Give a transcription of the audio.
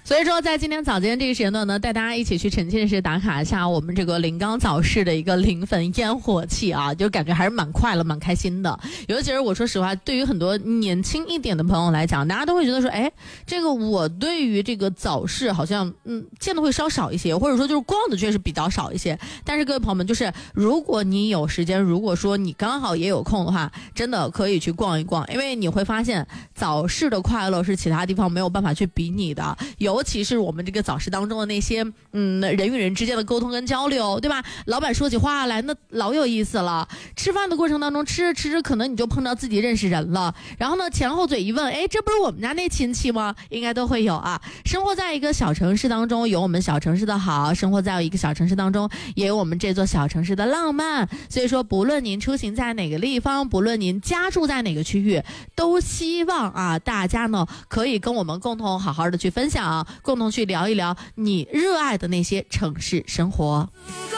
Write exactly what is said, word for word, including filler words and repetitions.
所以说在今天早间这个时间段呢，带大家一起去沉浸式打卡一下我们这个临港早市的一个临汾烟火气啊，就感觉还是蛮快乐蛮开心的。尤其是我说实话，对于很多年轻一点的朋友来讲，大家都会觉得说，哎，这个我对于这个早市好像嗯见的会稍少一些，或者说就是逛的确实比较少一些。但是各位朋友们，就是如果你有时间，如果说你刚好也有空的话，真的可以去逛一逛，因为你会发现早市的快乐是其他地方没有办法去比拟的，尤其是我们这个早市当中的那些嗯人与人之间的沟通跟交流，对吧？老板说起话来那老有意思了，吃饭的过程当中吃着吃着可能你就碰到自己认识人了，然后呢前后嘴一问，哎，这不是我们家那亲戚吗？应该都会有啊。生活在一个小城市当中，有我们小城市的好，生活在一个小城市当中也有我们这座小城市的浪漫。所以说不论您出行在哪个地方，不论您家住在哪个区域，都希望啊大家呢可以跟我们共同好好的去分享，共同去聊一聊你热爱的那些城市生活。